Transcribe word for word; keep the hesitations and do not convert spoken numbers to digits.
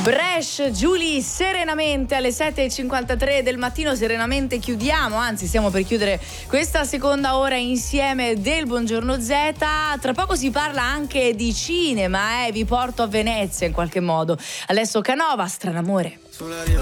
Bresh, Julie, serenamente alle sette e cinquantatré del mattino, serenamente chiudiamo, anzi stiamo per chiudere questa seconda ora insieme del Buongiorno Z. Tra poco si parla anche di cinema, eh? Vi porto a Venezia in qualche modo. Adesso Canova, Stranamore. Sulla riva